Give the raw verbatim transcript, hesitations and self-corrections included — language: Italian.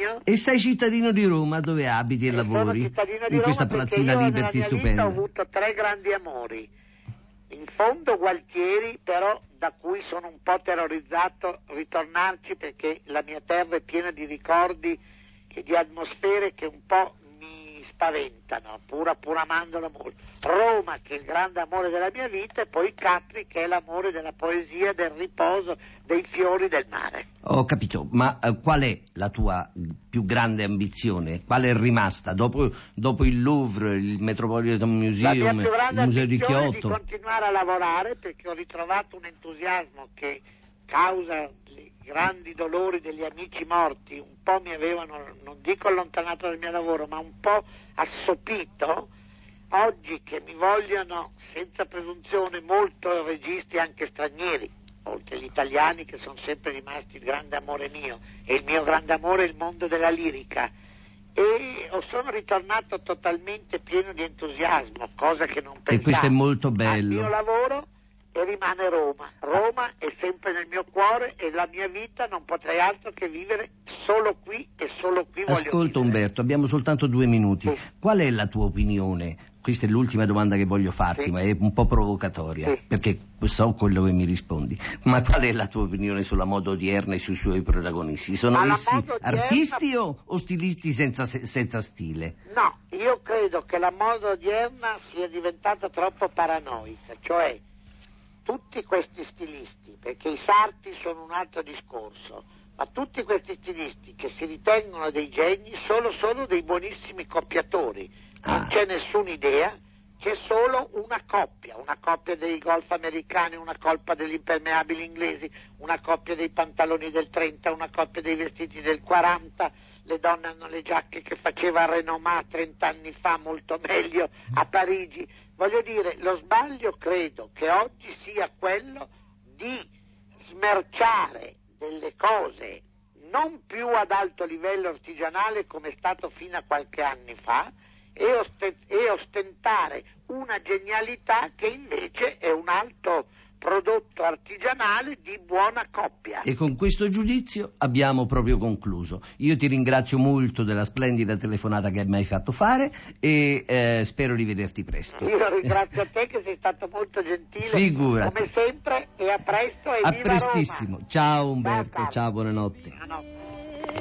mio. E sei cittadino di Roma, dove abiti e, e lavori? Sono cittadino di in Roma questa palazzina io Liberty nella mia stupenda. Vita ho avuto tre grandi amori. In fondo Gualtieri, però da cui sono un po' terrorizzato ritornarci, perché la mia terra è piena di ricordi e di atmosfere che un po' mi spaventano, pur, pur amandola molto. Roma, che è il grande amore della mia vita, e poi Capri, che è l'amore della poesia, del riposo, dei fiori, del mare. Ho capito, ma eh, qual è la tua più grande ambizione? Qual è rimasta dopo, dopo il Louvre, il Metropolitan Museum, La mia più grande il Museo di ambizione è Kyoto? di continuare a lavorare, perché ho ritrovato un entusiasmo che, causa i grandi dolori degli amici morti, un po' mi avevano, non dico allontanato dal mio lavoro, ma un po' assopito. Oggi che mi vogliono, senza presunzione, molto registi anche stranieri, oltre agli italiani, che sono sempre rimasti il grande amore mio, e il mio grande amore è il mondo della lirica, e sono ritornato totalmente pieno di entusiasmo, cosa che non pensavo. E questo è molto Al bello. mio lavoro, e rimane Roma. Roma è sempre nel mio cuore, e la mia vita non potrei altro che vivere solo qui, e solo qui voglio Ascolta vivere. Umberto, abbiamo soltanto due minuti. Sì. Qual è la tua opinione? Questa è l'ultima domanda che voglio farti, Sì. ma è un po' provocatoria, Sì. perché so quello che mi rispondi. Ma qual è la tua opinione sulla moda odierna e sui suoi protagonisti? Sono Ma la essi moda odierna- artisti o, o stilisti senza, senza stile? No, io credo che la moda odierna sia diventata troppo paranoica, cioè tutti questi stilisti, perché i sarti sono un altro discorso, ma tutti questi stilisti che si ritengono dei geni sono solo dei buonissimi coppiatori, non Ah. c'è nessuna idea, c'è solo una coppia, una coppia dei golf americani, una coppia degli impermeabili inglesi, una coppia dei pantaloni del trenta, una coppia dei vestiti del quaranta, le donne hanno le giacche che faceva Renomat trent'anni fa molto meglio a Parigi. Voglio dire, lo sbaglio credo che oggi sia quello di smerciare delle cose non più ad alto livello artigianale come è stato fino a qualche anni fa, e, ost- e ostentare una genialità che invece è un alto prodotto artigianale di buona coppia. E con questo giudizio abbiamo proprio concluso. Io ti ringrazio molto della splendida telefonata che mi hai fatto fare e eh, spero di vederti presto. Io ringrazio a te che sei stato molto gentile, Figurati. come sempre, e a presto, e A viva prestissimo. Roma. Ciao Umberto, Ciao, ciao, buonanotte. Buonanotte.